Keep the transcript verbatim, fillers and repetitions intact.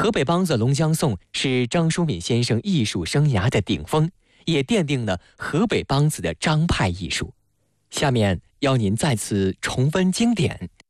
河北梆子《龙江颂》是张叔敏先生艺术生涯的顶峰，也奠定了河北梆子的张派艺术。下面邀您再次重温经典，